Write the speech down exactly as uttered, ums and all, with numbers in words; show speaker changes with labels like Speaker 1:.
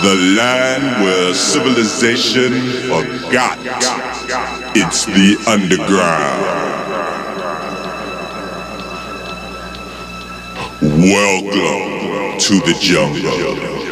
Speaker 1: The land where civilization forgot. It's the underground. Welcome to the jungle.